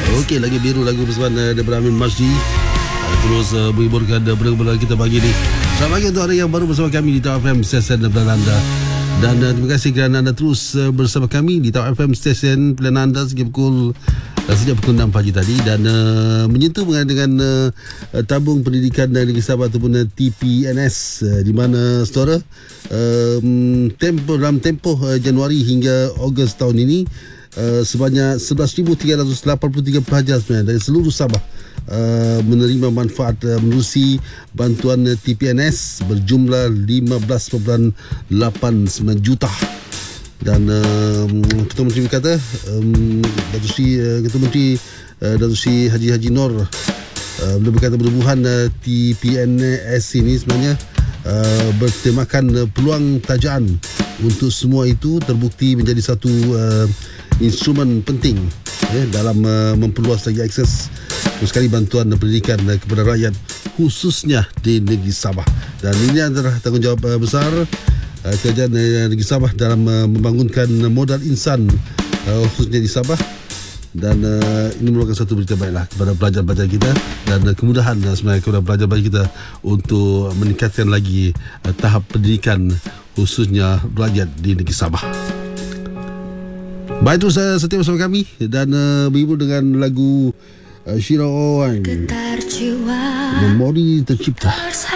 Okey, lagi biru lagu bersama daripada Amin Masdi. Terus menghiburkan benda-benda kita pagi ni. Selamat pagi untuk anda yang baru bersama kami di Tau FM Stesen Pilihan Anda. Dan terima kasih kerana anda terus bersama kami di Tau FM Stesen Pilihan Anda sejak pukul 6 pagi tadi. Dan menyentuh dengan tabung pendidikan Negeri Sabah ataupun TPNS, di mana saudara dalam tempoh Januari hingga Ogos tahun ini, sebanyak 11,383 pelajar sebenarnya dari seluruh Sabah menerima manfaat menerusi bantuan TPNS berjumlah 15.89 juta. Dan Ketua Menteri berkata, Ketua Menteri Datuk Seri Haji Nur beliau berkata penubuhan TPNS ini sebenarnya bertemakan peluang tajaan untuk semua itu terbukti menjadi satu instrumen penting dalam memperluas lagi akses sekali bantuan pendidikan kepada rakyat khususnya di negeri Sabah. Dan ini adalah tanggungjawab besar kerajaan negeri Sabah dalam membangunkan modal insan khususnya di Sabah. Dan ini merupakan satu berita baiklah kepada pelajar-pelajar kita dan kemudahan sebenarnya kepada pelajar-pelajar kita untuk meningkatkan lagi tahap pendidikan khususnya rakyat di negeri Sabah. Baik, terus setia bersama kami dan berhibur dengan lagu Syirah Owan, Memori Tercipta.